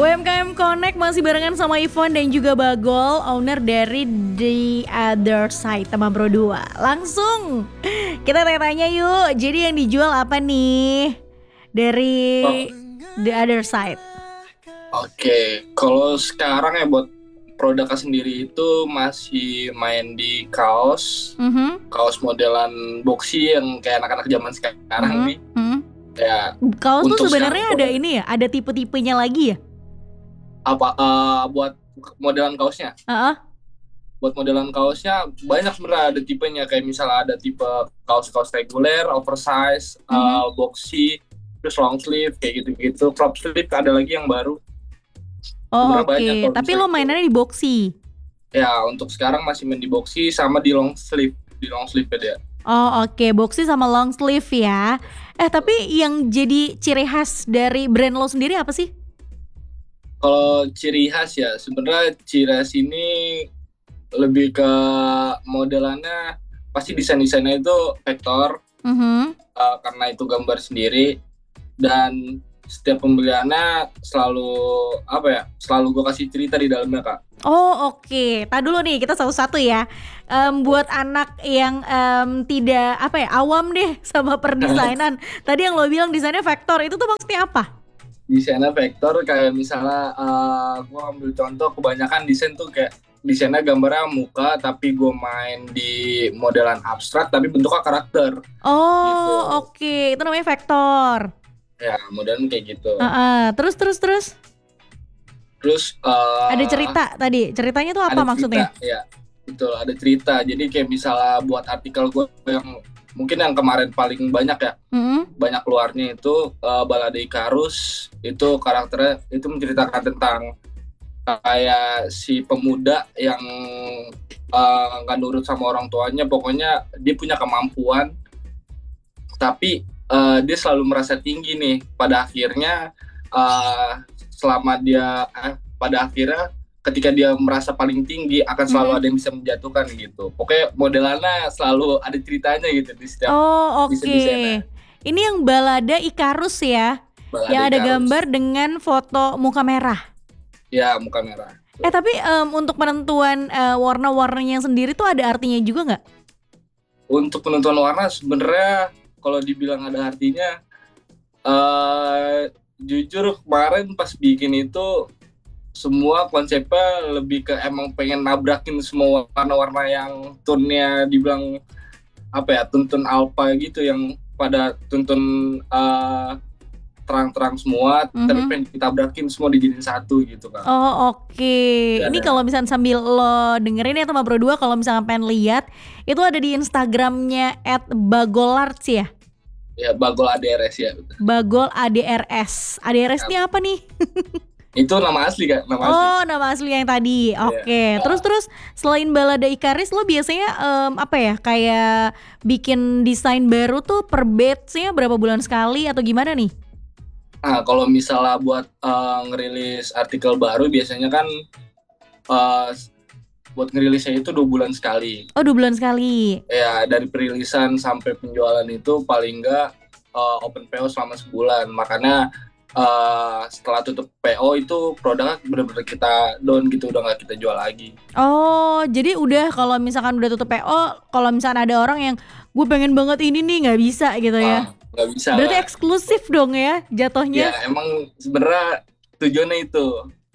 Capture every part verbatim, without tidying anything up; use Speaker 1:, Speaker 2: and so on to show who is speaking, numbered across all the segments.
Speaker 1: U M K M Connect masih barengan sama Ivon dan juga Bagol, owner dari The Other Side Tema Bro dua. Langsung kita tanya-tanya yuk, jadi yang dijual apa nih dari
Speaker 2: Oh,
Speaker 1: The Other Side?
Speaker 2: Oke, kalau sekarang ya buat produknya sendiri itu masih main di kaos,
Speaker 1: Mhm,
Speaker 2: kaos modelan boxy yang kayak anak-anak zaman sekarang
Speaker 1: mhm,
Speaker 2: nih.
Speaker 1: mhm.
Speaker 2: Ya,
Speaker 1: Kaos tuh
Speaker 2: untuk sekarang
Speaker 1: sebenarnya ada ini ya, ada tipe-tipenya lagi ya?
Speaker 2: apa eh, buat modelan kaosnya?
Speaker 1: Heeh.
Speaker 2: Buat modelan kaosnya banyak sebenarnya, ada tipenya, kayak misalnya ada tipe kaos-kaos reguler, oversize,
Speaker 1: Mhm.
Speaker 2: eh, boxy, terus long sleeve kayak gitu-gitu. Crop sleeve ada lagi yang baru.
Speaker 1: Oh
Speaker 2: Sebenarnya banyak
Speaker 1: oke,
Speaker 2: kalau
Speaker 1: tapi lo
Speaker 2: misalnya itu.
Speaker 1: mainannya di boxy.
Speaker 2: Ya, untuk sekarang masih main di boxy sama di long sleeve. Di long sleeve ya dia.
Speaker 1: Oh oke, boxy sama long sleeve ya. Eh tapi yang jadi ciri khas dari brand lo sendiri apa sih?
Speaker 2: Kalau ciri khas ya, sebenarnya ciri khas ini lebih ke modelannya, pasti desain-desainnya itu vektor,
Speaker 1: Mhm.
Speaker 2: uh, karena itu gambar sendiri, dan setiap pembeliannya selalu apa ya, selalu gue kasih cerita di dalamnya, Kak.
Speaker 1: Oh oke, tak dulu nih kita satu-satu ya. Em, buat anak yang em, tidak apa ya awam deh sama perdesainan. Tadi yang lo bilang desainnya vektor itu tuh maksudnya apa?
Speaker 2: Desainnya vektor kayak misalnya, uh, gue ambil contoh, kebanyakan desain tuh kayak desainnya gambarnya muka tapi gue main di modelan abstrak tapi bentuknya karakter gitu.
Speaker 1: Oh oke, itu namanya vektor.
Speaker 2: Ya, modelan kayak gitu.
Speaker 1: Heeh, terus terus terus
Speaker 2: Terus
Speaker 1: ada
Speaker 2: uh,
Speaker 1: cerita tadi. Ceritanya tuh apa
Speaker 2: ada
Speaker 1: maksudnya?
Speaker 2: cerita, ya betul, ada cerita. Jadi kayak misalnya buat artikel gue yang mungkin yang kemarin paling banyak ya,
Speaker 1: Mhm.
Speaker 2: banyak keluarnya itu, uh, Balada Ikarus. Itu karakternya itu menceritakan tentang kayak si pemuda yang uh, nggak nurut sama orang tuanya. Pokoknya dia punya kemampuan tapi uh, dia selalu merasa tinggi nih. Pada akhirnya uh, selama dia eh, pada akhirnya ketika dia merasa paling tinggi akan selalu
Speaker 1: Mhm.
Speaker 2: ada yang bisa menjatuhkan gitu. Pokoknya modelannya selalu ada ceritanya gitu di setiap
Speaker 1: Oh oke.
Speaker 2: desain-desainnya.
Speaker 1: Ini yang Balada Ikarus ya. Yang
Speaker 2: Balada
Speaker 1: ada
Speaker 2: Ikarus.
Speaker 1: gambar dengan foto muka merah.
Speaker 2: Ya, muka merah.
Speaker 1: Eh tapi em, untuk penentuan eh, warna-warnanya sendiri tuh ada artinya juga nggak?
Speaker 2: Untuk penentuan warna sebenarnya kalau dibilang ada artinya, uh, jujur kemarin pas bikin itu semua konsepnya lebih ke emang pengen nabrakin semua warna-warna yang tone-nya dibilang apa ya, tuntun alpha gitu, yang pada tuntun uh, terang-terang semua, tapi
Speaker 1: Mhm.
Speaker 2: pengen ditabrakin semua dijadiin satu gitu, Kak.
Speaker 1: Oh oke.
Speaker 2: Gak
Speaker 1: Ini
Speaker 2: ada.
Speaker 1: kalau misalnya sambil lo dengerin ya Tema Bro dua, kalau misalnya pengen lihat itu ada di Instagramnya at bagolarts ya.
Speaker 2: Ya, Bagol A D R S ya.
Speaker 1: Bagol A D R S. A D R S ini apa nih?
Speaker 2: Itu nama asli, Kak, nama asli.
Speaker 1: Oh nama asli yang tadi. Oke.
Speaker 2: Ya.
Speaker 1: Terus terus selain Balada Ikaris lo biasanya em, apa ya kayak bikin desain baru tuh per batch-nya berapa bulan sekali atau gimana nih?
Speaker 2: Nah, kalau misalnya buat uh, ngerilis artikel baru biasanya kan uh, buat ngerilisnya itu dua bulan sekali.
Speaker 1: Oh dua bulan sekali.
Speaker 2: Ya, dari perilisan sampai penjualan itu paling enggak uh, open P O selama sebulan. Makanya uh, setelah tutup P O itu produknya benar-benar kita down gitu, udah nggak kita jual lagi.
Speaker 1: Oh jadi udah kalau misalkan udah tutup P O, kalau misalkan ada orang yang gue pengen banget ini nih nggak bisa gitu ya.
Speaker 2: Wah, nggak bisa
Speaker 1: Berarti
Speaker 2: lah.
Speaker 1: eksklusif dong ya jatuhnya.
Speaker 2: Ya, emang sebenarnya tujuannya itu.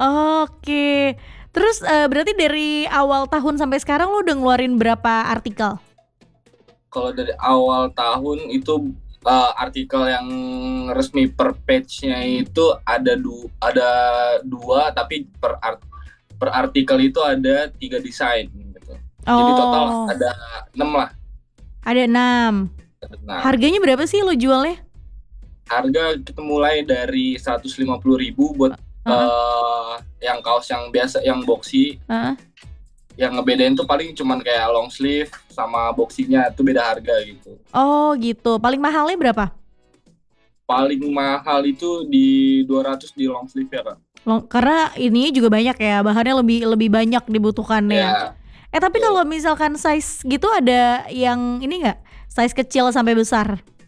Speaker 1: Oke. Terus eh, berarti dari awal tahun sampai sekarang lo udah ngeluarin berapa artikel?
Speaker 2: Kalau dari awal tahun itu uh, artikel yang resmi per page-nya itu ada du ada dua, tapi per art per artikel itu ada tiga desain gitu. Jadi total
Speaker 1: Oh,
Speaker 2: ada enam lah.
Speaker 1: ada enam.
Speaker 2: Nah,
Speaker 1: Harganya berapa sih lo jualnya?
Speaker 2: harga kita mulai dari seratus lima puluh ribu buat
Speaker 1: Heeh.
Speaker 2: uh, yang kaos yang biasa, yang boxy.
Speaker 1: Heeh.
Speaker 2: Yang ngebedain tuh paling cuman kayak long sleeve sama boxinya itu beda harga gitu.
Speaker 1: Oh gitu. Paling mahalnya berapa?
Speaker 2: Paling mahal itu di dua ratus di long sleeve ya, Kak.
Speaker 1: Lo- karena ini juga banyak ya, bahannya lebih lebih banyak dibutuhkannya.
Speaker 2: Ya,
Speaker 1: Eh tapi
Speaker 2: betul.
Speaker 1: kalau misalkan size gitu ada yang ini nggak? Size kecil sampai besar?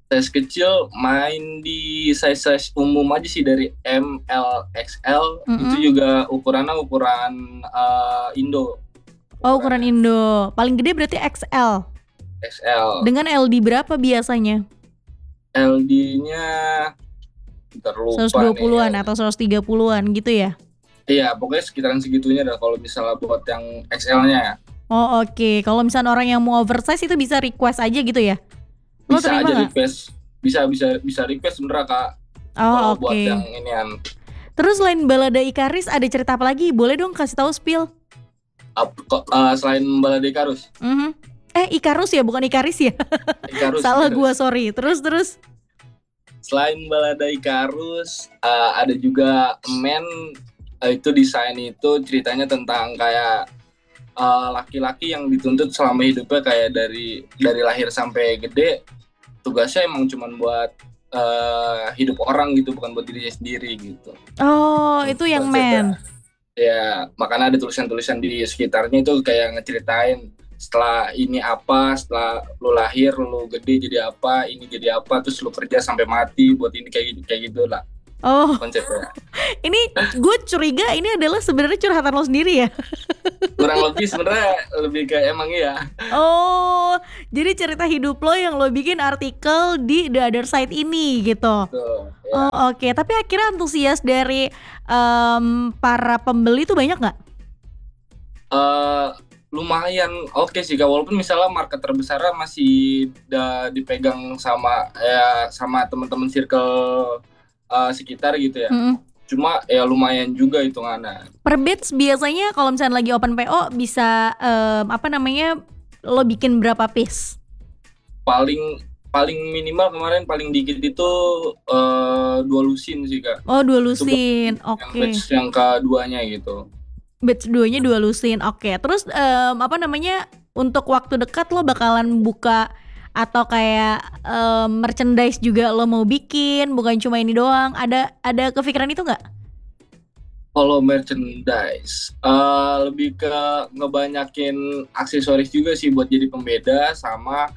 Speaker 2: Size kecil main di size-size umum aja sih dari M, L, X L. Itu
Speaker 1: Mm-mm.
Speaker 2: juga ukurannya ukuran uh, Indo.
Speaker 1: Oh, ukuran
Speaker 2: Ukurannya
Speaker 1: Indo. Paling gede berarti X L.
Speaker 2: X L.
Speaker 1: Dengan L D berapa biasanya?
Speaker 2: L D-nya terlupa
Speaker 1: seratus dua puluhan
Speaker 2: nih.
Speaker 1: atau seratus tiga puluhan gitu ya?
Speaker 2: Iya, pokoknya sekitaran segitunya dah kalau misalnya buat yang X L-nya ya.
Speaker 1: Oh, oke. Kalau misalnya orang yang mau oversize itu bisa request aja gitu ya? Lo
Speaker 2: Bisa
Speaker 1: terima
Speaker 2: aja
Speaker 1: nggak?
Speaker 2: request. Bisa bisa bisa request bener Kak.
Speaker 1: Oh,
Speaker 2: Kalau
Speaker 1: oke.
Speaker 2: buat yang inian.
Speaker 1: Terus selain Balada Icarus ada cerita apa lagi? Boleh dong kasih tahu spill.
Speaker 2: Up, kok, uh, selain Balada Icarus.
Speaker 1: Mhm. Eh, Icarus ya, bukan Icarus ya?
Speaker 2: Icarus.
Speaker 1: Salah
Speaker 2: Icarus.
Speaker 1: gua, sorry. Terus terus.
Speaker 2: Selain Balada Icarus, uh, ada juga Men. Uh, itu desain itu ceritanya tentang kayak uh, laki-laki yang dituntut selama hidupnya kayak dari dari lahir sampai gede, tugasnya emang cuma buat uh, hidup orang gitu, bukan buat dirinya sendiri gitu.
Speaker 1: Oh, itu yang Men.
Speaker 2: Ya, makanya ada tulisan-tulisan di sekitarnya itu kayak ngeceritain setelah ini apa, setelah lu lahir, lu gede jadi apa, ini jadi apa, terus lu kerja sampai mati buat ini kayak kayak gitu lah.
Speaker 1: Oh,
Speaker 2: konsepnya.
Speaker 1: Ini gue curiga ini adalah sebenarnya curhatan lo sendiri ya?
Speaker 2: Kurang lebih sebenarnya lebih kayak emang iya.
Speaker 1: Oh, jadi cerita hidup lo yang lo bikin artikel di The Other Side ini gitu.
Speaker 2: Tuh, ya.
Speaker 1: Oh, oke. Tapi akhirnya antusias dari um, para pembeli tuh banyak nggak?
Speaker 2: Uh, lumayan oke okay sih Kak, walaupun misalnya market terbesarnya masih da, dipegang sama ya sama teman-teman circle uh, sekitar gitu ya.
Speaker 1: Mm-mm.
Speaker 2: Cuma ya lumayan juga hitungannya.
Speaker 1: Per batch biasanya kalau misalnya lagi open P O bisa um, apa namanya lo bikin berapa piece?
Speaker 2: Paling paling minimal kemarin paling dikit itu uh, dua lusin sih Kak.
Speaker 1: Oh, dua lusin. Oke.
Speaker 2: Yang batch yang keduanya gitu.
Speaker 1: Batch duanya dua lusin. Oke. Terus um, apa namanya untuk waktu dekat lo bakalan buka atau kayak um, merchandise juga lo mau bikin, bukan cuma ini doang. Ada ada kepikiran itu nggak?
Speaker 2: Kalau merchandise uh, lebih ke ngebanyakin aksesoris juga sih buat jadi pembeda, sama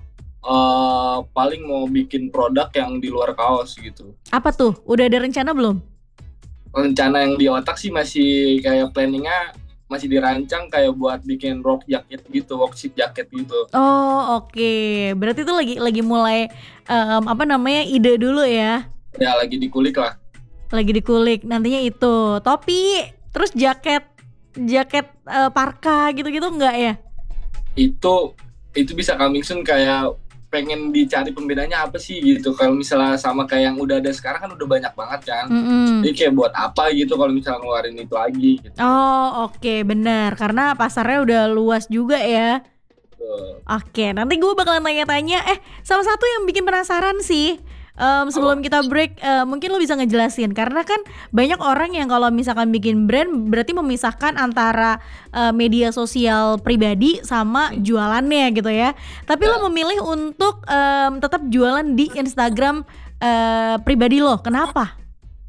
Speaker 2: uh, paling mau bikin produk yang di luar kaos gitu.
Speaker 1: Apa tuh? Udah ada rencana belum?
Speaker 2: Rencana yang di otak sih masih kayak planningnya masih dirancang kayak buat bikin rock jacket gitu, worksheet jacket gitu.
Speaker 1: Oh, oke. Okay. Berarti itu lagi lagi mulai um, apa namanya ide dulu ya?
Speaker 2: Ya lagi dikulik lah.
Speaker 1: Lagi dikulik. Nantinya itu topi, terus jaket, jaket uh, parka gitu-gitu enggak ya?
Speaker 2: Itu itu bisa coming soon, kayak pengen dicari pembedanya apa sih gitu. Kalau misalnya sama kayak yang udah ada sekarang kan udah banyak banget kan.
Speaker 1: Mm-mm.
Speaker 2: Jadi kayak buat apa gitu kalau misalnya ngeluarin itu lagi gitu.
Speaker 1: Oh, oke, okay, benar. Karena pasarnya udah luas juga ya.
Speaker 2: Tuh.
Speaker 1: Oke, nanti gue bakalan tanya-tanya. Eh, salah satu yang bikin penasaran sih. Um, sebelum kita break, uh, mungkin lo bisa ngejelasin. Karena kan banyak orang yang kalau misalkan bikin brand berarti memisahkan antara uh, media sosial pribadi sama jualannya gitu ya. Tapi
Speaker 2: Ya.
Speaker 1: lo memilih untuk um, tetap jualan di Instagram uh, pribadi lo. Kenapa?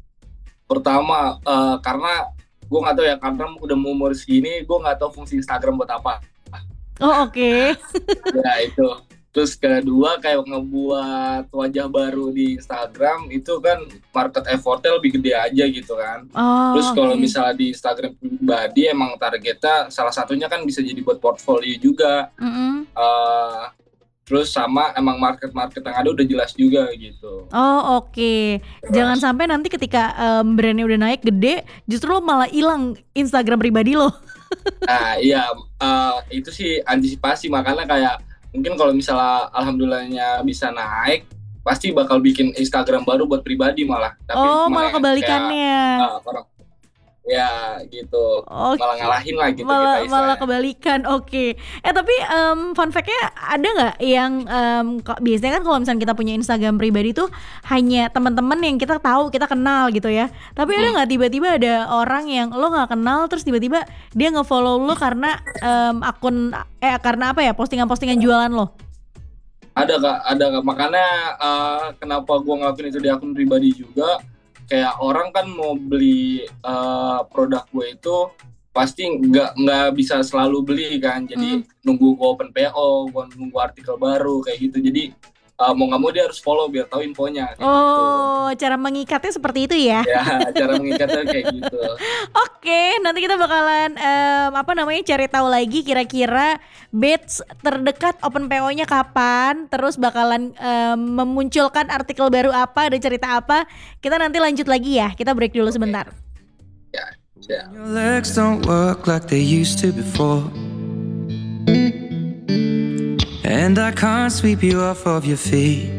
Speaker 2: Pertama uh, karena gue nggak tahu ya, karena udah mau umur segini gue nggak tahu fungsi Instagram buat apa.
Speaker 1: Oh, oke. Okay.
Speaker 2: Ya itu. Terus kedua kayak ngebuat wajah baru di Instagram itu kan market effortnya lebih gede aja gitu kan.
Speaker 1: Oh,
Speaker 2: Terus kalau
Speaker 1: okay.
Speaker 2: misalnya di Instagram pribadi emang targetnya salah satunya kan bisa jadi buat portfolio juga.
Speaker 1: Mm-mm.
Speaker 2: Uh, terus sama emang market-market yang ada udah jelas juga gitu.
Speaker 1: Oh, oke. Okay. Jangan sampai nanti ketika um, brandnya udah naik gede, justru lo malah hilang Instagram pribadi lo.
Speaker 2: Nah iya, uh, itu sih antisipasi, makanya kayak mungkin kalau misalnya alhamdulillahnya bisa naik, pasti bakal bikin Instagram baru buat pribadi malah. Tapi
Speaker 1: oh, malah kebalikannya.
Speaker 2: Kayak, uh, orang, ya gitu,
Speaker 1: okay.
Speaker 2: malah ngalahin lah gitu.
Speaker 1: Malah,
Speaker 2: kita
Speaker 1: malah kebalikan, oke. Okay. Eh tapi um, fun fact-nya ada nggak yang um, biasanya kan kalau misalnya kita punya Instagram pribadi tuh hanya teman-teman yang kita tahu, kita kenal gitu ya. Tapi hmm. ada nggak tiba-tiba ada orang yang lo nggak kenal terus tiba-tiba dia nge-follow lo karena um, akun eh karena apa ya, postingan-postingan jualan lo?
Speaker 2: Ada Kak, ada Kak. Makanya uh, kenapa gue ngelakuin itu di akun pribadi juga. Kayak orang kan mau beli uh, produk gue itu pasti nggak nggak bisa selalu beli kan, jadi hmm. nunggu gue open P O, gue nunggu artikel baru kayak gitu. Jadi uh, mau nggak mau dia harus follow biar tahu infonya. Kayak
Speaker 1: Oh, gitu. Cara mengikatnya seperti itu ya?
Speaker 2: Ya, cara mengikatnya kayak gitu.
Speaker 1: Oke, nanti kita bakalan um, apa namanya cari tahu lagi kira-kira batch terdekat Open P O-nya kapan, terus bakalan um, memunculkan artikel baru apa, ada cerita apa. Kita nanti lanjut lagi ya. Kita break dulu sebentar.
Speaker 2: Ya, ya.
Speaker 3: Your legs don't work like they used to before, and I can't sweep you off of your feet.